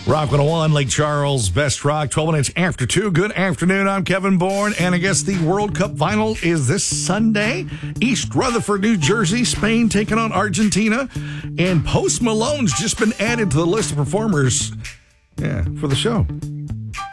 Rock 101, Lake Charles, Best Rock, 12 minutes after 2. Good afternoon, I'm Kevin Bourne, and I guess the World Cup final is this Sunday. East Rutherford, New Jersey, Spain taking on Argentina, and Post Malone's just been added to the list of performers for the show.